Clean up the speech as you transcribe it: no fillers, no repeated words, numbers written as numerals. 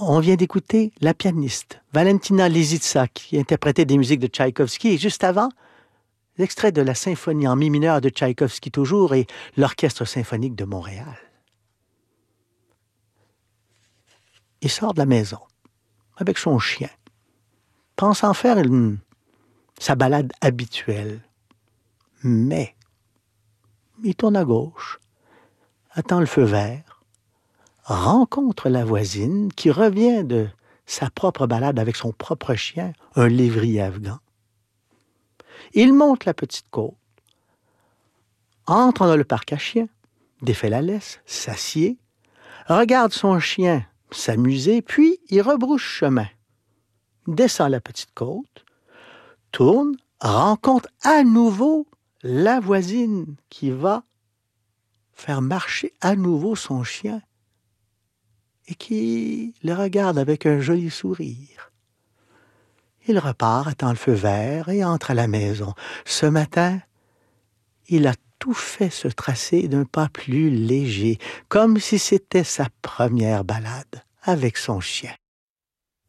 On vient d'écouter la pianiste Valentina Lisitsa qui interprétait des musiques de Tchaïkovski et juste avant, l'extrait de la symphonie en mi mineur de Tchaïkovski toujours et l'Orchestre symphonique de Montréal. Il sort de la maison avec son chien, pensant faire sa balade habituelle. Mais il tourne à gauche, attend le feu vert, rencontre la voisine qui revient de sa propre balade avec son propre chien, un lévrier afghan. Il monte la petite côte, entre dans le parc à chiens, défait la laisse, s'assied, regarde son chien s'amuser, puis il rebrousse chemin, descend la petite côte, tourne, rencontre à nouveau la voisine qui va faire marcher à nouveau son chien et qui le regarde avec un joli sourire. Il repart, attend le feu vert et entre à la maison. Ce matin, il a tout fait se tracer d'un pas plus léger, comme si c'était sa première balade avec son chien.